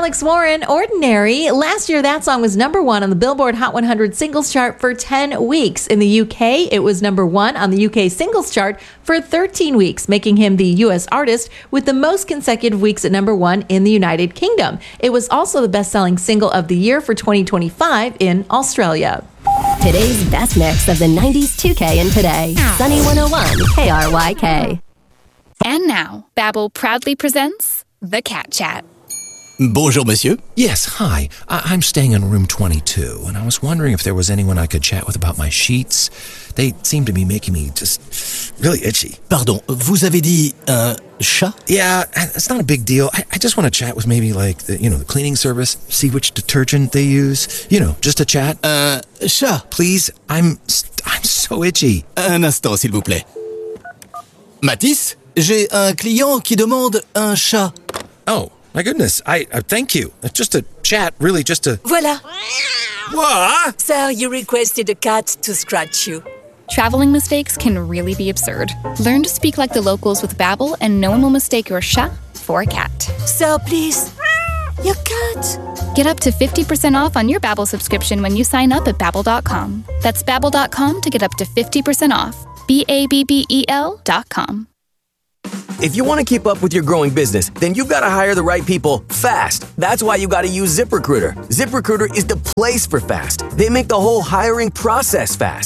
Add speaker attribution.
Speaker 1: Alex Warren, Ordinary. Last year, that song was number one on the Billboard Hot 100 singles chart for 10 weeks. In the UK, it was number one on the UK singles chart for 13 weeks, making him the U.S. artist with the most consecutive weeks at number one in the United Kingdom. It was also the best-selling single of the year for 2025 in Australia.
Speaker 2: Today's best mix of the 90s, 2K, and today. Sunny 101, KRYK.
Speaker 3: And now, Babbel proudly presents The Cat Chat.
Speaker 4: Bonjour, monsieur.
Speaker 5: Yes, hi. I'm staying in room 22, and I was wondering if there was anyone I could chat with about my sheets. They seem to be making me just really itchy.
Speaker 4: Pardon, vous avez dit un chat?
Speaker 5: Yeah, it's not a big deal. I just want to chat with maybe the cleaning service, see which detergent they use. Just a chat.
Speaker 4: Chat.
Speaker 5: Please, I'm so itchy.
Speaker 4: Un instant, s'il vous plaît. Matisse, j'ai un client qui demande un chat.
Speaker 5: Oh, my goodness. I thank you. Just a chat, really, just a...
Speaker 6: Voilà.
Speaker 5: What?
Speaker 6: Sir, you requested a cat to scratch you.
Speaker 3: Traveling mistakes can really be absurd. Learn to speak like the locals with Babbel, and no one will mistake your chat for a cat.
Speaker 6: Sir, please. Your cat.
Speaker 3: Get up to 50% off on your Babbel subscription when you sign up at Babbel.com. That's Babbel.com to get up to 50% off. Babbel.com.
Speaker 7: If you want to keep up with your growing business, then you've got to hire the right people fast. That's why you got to use ZipRecruiter. ZipRecruiter is the place for fast. They make the whole hiring process fast.